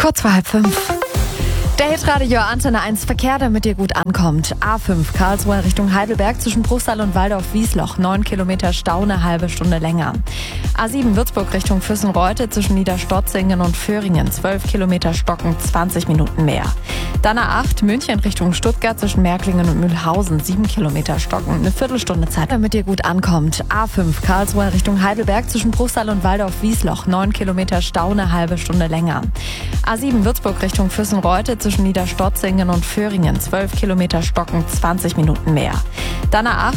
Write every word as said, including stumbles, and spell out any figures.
Kurz vor halb fünf. Der Hitradio Antenne eins Verkehr, damit ihr gut ankommt. A fünf Karlsruhe Richtung Heidelberg zwischen Bruchsal und Waldorf-Wiesloch. neun Kilometer Stau, eine halbe Stunde länger. A sieben Würzburg Richtung Füssen-Reute zwischen Niederstotzingen und Föhringen. zwölf Kilometer Stocken, zwanzig Minuten mehr. Dann A acht München Richtung Stuttgart zwischen Märklingen und Mühlhausen. sieben Kilometer Stocken, eine Viertelstunde Zeit, damit ihr gut ankommt. A fünf Karlsruhe Richtung Heidelberg zwischen Bruchsal und Waldorf-Wiesloch. neun Kilometer Stau, eine halbe Stunde länger. A sieben Würzburg Richtung Füssen-Reute zwischen Niederstotzingen und Föhringen. zwölf Kilometer Stocken, zwanzig Minuten mehr. Dann A acht